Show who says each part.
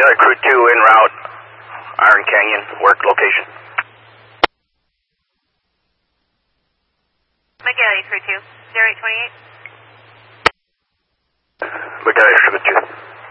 Speaker 1: McGilly Crew 2 en route, Iron Canyon, work location.
Speaker 2: McGilly Crew 2, 0828.
Speaker 1: McGilly Crew 2.